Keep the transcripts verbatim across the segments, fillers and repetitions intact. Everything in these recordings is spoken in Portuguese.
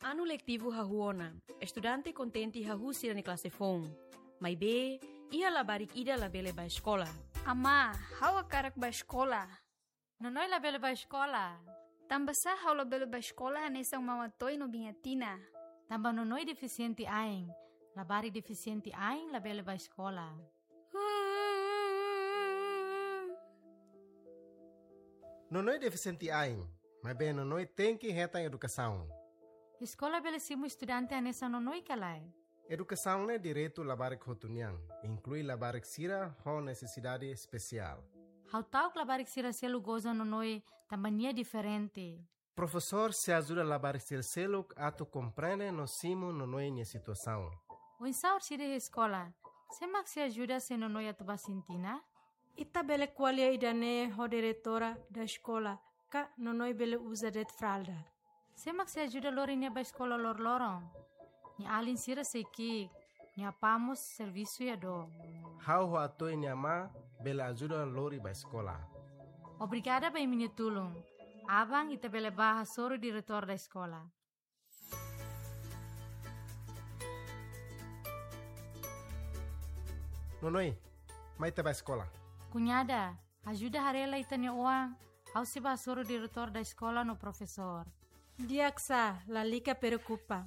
Ano letivo hahuona, estudante contente hahu sira ni classe fon. Mai be, ia labarik ida labele ba escola. Ama, hawa karak ba escola. Nonoi labele ba escola. Tamba sa hau labele ba escola hanesang mawatoy no bingatina. Tamba nonoi deficiente aing. Labari deficiente aing labele ba escola. Nonoi deficiente aing, mas bem nonoi tem que reta educação. Escola belesimo estudante anessa nonoi kalai. Educação é direito labarik hotuniang, inclui labarik sira com necessidade especial. How tau labarik sira selu goza nonoi tambania diferente. Professor se ajuda labarik sira selu ato compreende no simo nonoi nia situação. O insaur sira escola, semak se ajuda se nonoi atuba sintina? Ita bele qualia idane ho diretora da escola, ka nonoi bele usa det fralda. Semak se ajuda lori nia ba escola lor lorong. Ni alin sira seiki, ni apamos serviço ya do. How ho atoi nia ma bele ajuda lori ba escola. Obrigada ba minha tulung. Abang ita bele baha soro diretor da escola. Nonoi, mai te ba escola. Cunhada, ajuda harela ita nia uang. Au se ba soro diretor da escola no professor. Diaksa, la lica preocupa.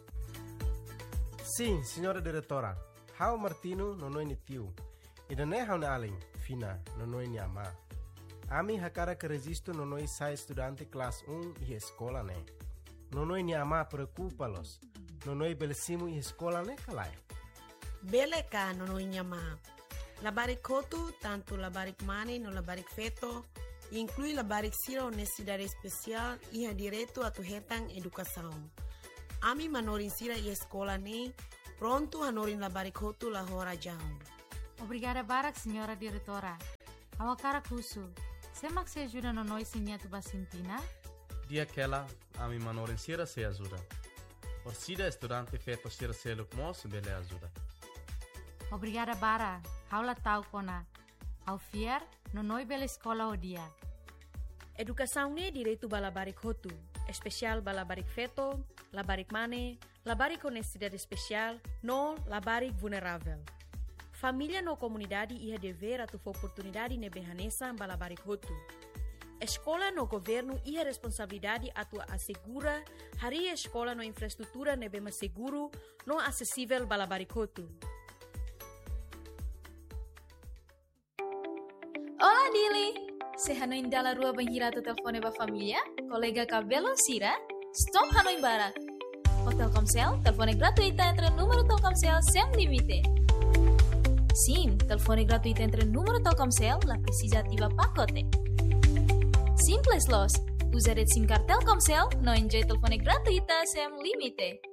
Sim, senhora diretora. How Martino nonoi ni tiu. Ida ne how na alin, fina, nonoi ni ama. Ami hakara que registro nonoi sai estudante classe um e escola ne. Nonoi ni ama preocupa-los. Nonoi belesimo e escola ne kalai. Bele ka nonoi ni ama. Labarik kotu, tanto labarik mani no labarik feto, inclui labarik sira honestidade especial e a direito a tu hetang educação. Ami manorin sira e escola ne, pronto hanorin labarik kotu la hora jam. Obrigada barak, senhora diretora. Awakara kusu. Semak se ajuda no noi sinha tu basintina? Dia aquela, ami manorin sira se ajuda. Por sida estudante feto sira se luk mos bele ajuda. Obrigada bara. Haula tau kona. Au fier, no noi bela escola o dia. Educação ne direito ba labarik hotu, especial ba labarik feto, labarik mane, labarik honestidade especial, no labarik vulnerável. Família no comunidade ia dever atu oportunidade ne behanesa ba labarik hotu. Escola no governo ia responsabilidade atu assegura hari escola no infraestrutura ne bema seguro no acessível ba labarik hotu. Olá, Dili! Se Hanoi dalla rua banhirata telefone ba família, colega cabelo Sira, stop Hanoi Barak. O Telkomsel, telefone gratuita entre número Telkomsel sem limite. Sim, telefone gratuita entre número Telkomsel, la precisa ativa pacote. Simples los, usa red SIM card Telkomsel, no enjoy telefone gratuita sem limite.